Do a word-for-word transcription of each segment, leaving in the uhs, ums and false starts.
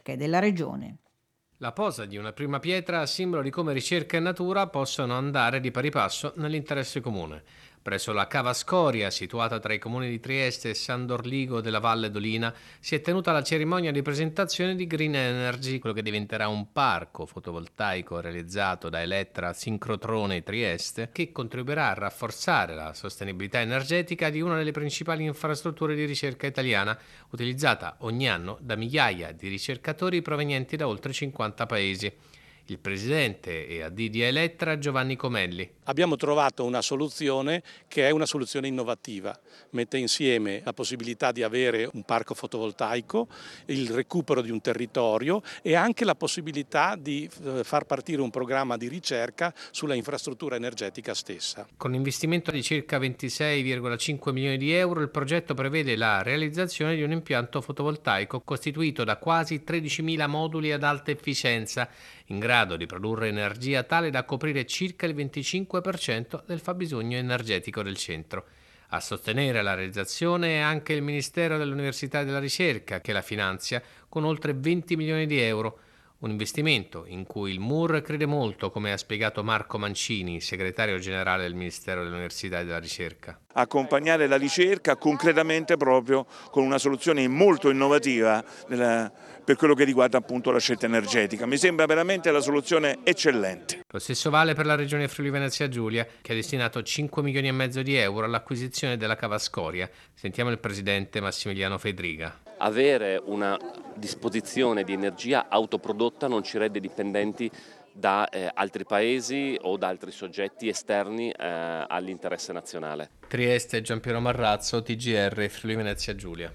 ricerca e della Regione. La posa di una prima pietra, simbolo di come ricerca e natura possono andare di pari passo nell'interesse comune. Presso la Cava Scoria, situata tra i comuni di Trieste e San Dorligo della Valle d'Olina, si è tenuta la cerimonia di presentazione di Green Energy, quello che diventerà un parco fotovoltaico realizzato da Elettra Sincrotrone Trieste, che contribuirà a rafforzare la sostenibilità energetica di una delle principali infrastrutture di ricerca italiana, utilizzata ogni anno da migliaia di ricercatori provenienti da oltre cinquanta paesi. Il presidente e A D di Elettra Giovanni Comelli. Abbiamo trovato una soluzione che è una soluzione innovativa, mette insieme la possibilità di avere un parco fotovoltaico, il recupero di un territorio e anche la possibilità di far partire un programma di ricerca sulla infrastruttura energetica stessa. Con un investimento di circa ventisei virgola cinque milioni di euro, il progetto prevede la realizzazione di un impianto fotovoltaico costituito da quasi tredicimila moduli ad alta efficienza, in grado di produrre energia tale da coprire circa il venticinque per cento del fabbisogno energetico del centro. A sostenere la realizzazione è anche il Ministero dell'Università e della Ricerca, che la finanzia con oltre venti milioni di euro. Un investimento in cui il M U R crede molto, come ha spiegato Marco Mancini, segretario generale del Ministero dell'Università e della Ricerca. Accompagnare la ricerca concretamente proprio con una soluzione molto innovativa della, per quello che riguarda appunto la scelta energetica. Mi sembra veramente la soluzione eccellente. Lo stesso vale per la Regione Friuli Venezia Giulia, che ha destinato cinque milioni e mezzo di euro all'acquisizione della Cava Scoria. Sentiamo il presidente Massimiliano Fedriga. Avere una disposizione di energia autoprodotta non ci rende dipendenti da eh, altri paesi o da altri soggetti esterni eh, all'interesse nazionale. Trieste, Giampiero Marrazzo, T G R, Friuli Venezia Giulia.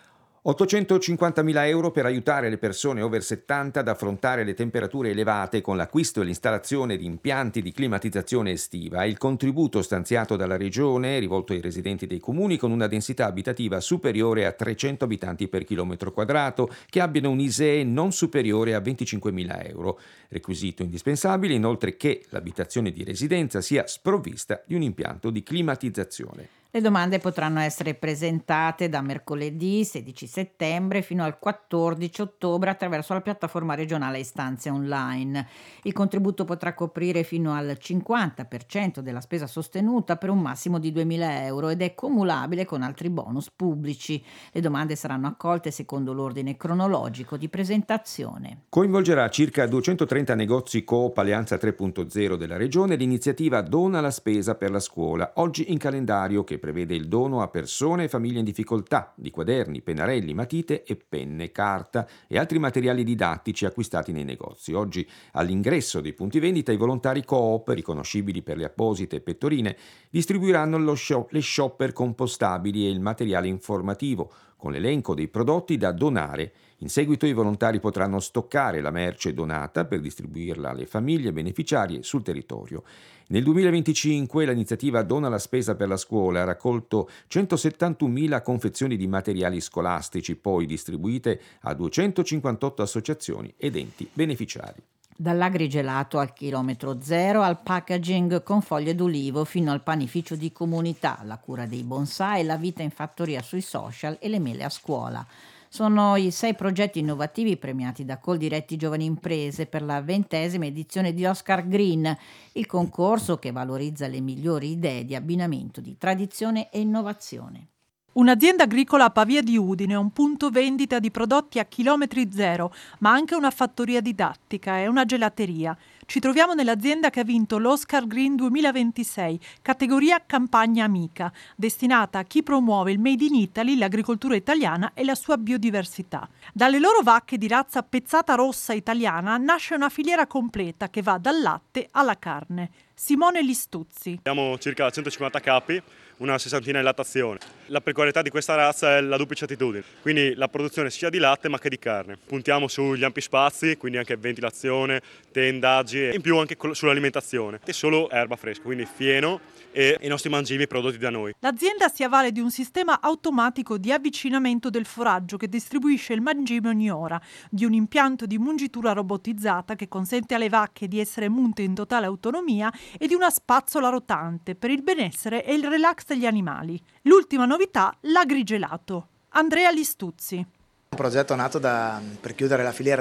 ottocentocinquantamila euro per aiutare le persone over settanta ad affrontare le temperature elevate con l'acquisto e l'installazione di impianti di climatizzazione estiva. Il contributo stanziato dalla Regione è rivolto ai residenti dei comuni con una densità abitativa superiore a trecento abitanti per chilometro quadrato che abbiano un I S E E non superiore a venticinquemila euro. Requisito indispensabile inoltre che l'abitazione di residenza sia sprovvista di un impianto di climatizzazione. Le domande potranno essere presentate da mercoledì sedici settembre fino al quattordici ottobre attraverso la piattaforma regionale Istanze Online. Il contributo potrà coprire fino al cinquanta per cento della spesa sostenuta per un massimo di duemila euro ed è cumulabile con altri bonus pubblici. Le domande saranno accolte secondo l'ordine cronologico di presentazione. Coinvolgerà circa duecentotrenta negozi Coop Alleanza tre punto zero della Regione l'iniziativa Dona la spesa per la scuola, oggi in calendario, che prevede il dono a persone e famiglie in difficoltà di quaderni, pennarelli, matite e penne, carta e altri materiali didattici acquistati nei negozi. Oggi all'ingresso dei punti vendita i volontari Coop, riconoscibili per le apposite pettorine, distribuiranno lo shop, le shopper compostabili e il materiale informativo con l'elenco dei prodotti da donare. In seguito i volontari potranno stoccare la merce donata per distribuirla alle famiglie beneficiarie sul territorio. Nel duemilaventicinque l'iniziativa Dona la spesa per la scuola ha raccolto centosettantunomila confezioni di materiali scolastici, poi distribuite a duecentocinquantotto associazioni ed enti beneficiari. Dall'agrigelato al chilometro zero al packaging con foglie d'ulivo fino al panificio di comunità, la cura dei bonsai, la vita in fattoria sui social e le mele a scuola. Sono i sei progetti innovativi premiati da Coldiretti Giovani Imprese per la ventesima edizione di Oscar Green, il concorso che valorizza le migliori idee di abbinamento di tradizione e innovazione. Un'azienda agricola a Pavia di Udine, un punto vendita di prodotti a chilometri zero, ma anche una fattoria didattica e una gelateria. Ci troviamo nell'azienda che ha vinto l'Oscar Green duemilaventisei, categoria Campagna Amica, destinata a chi promuove il Made in Italy, l'agricoltura italiana e la sua biodiversità. Dalle loro vacche di razza pezzata rossa italiana nasce una filiera completa che va dal latte alla carne. Simone Listuzzi. Abbiamo circa centocinquanta capi, una sessantina in lattazione. La peculiarità di questa razza è la duplice attitudine, quindi la produzione sia di latte ma che di carne. Puntiamo sugli ampi spazi, quindi anche ventilazione, tendaggi e in più anche sull'alimentazione. E solo erba fresca, quindi fieno e i nostri mangimi prodotti da noi. L'azienda si avvale di un sistema automatico di avvicinamento del foraggio che distribuisce il mangime ogni ora, di un impianto di mungitura robotizzata che consente alle vacche di essere munte in totale autonomia e di una spazzola rotante per il benessere e il relax degli animali. L'ultima novità, l'agrigelato. Andrea Listuzzi. Un progetto nato da, per chiudere la filiera